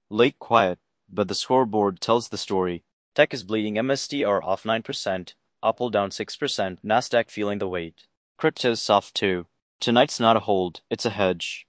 Late quiet, but the scoreboard tells the story. Tech is bleeding, MST are off 9%, Apple down 6%, Nasdaq feeling the weight. Crypto's soft too. Tonight's not a hold, it's a hedge.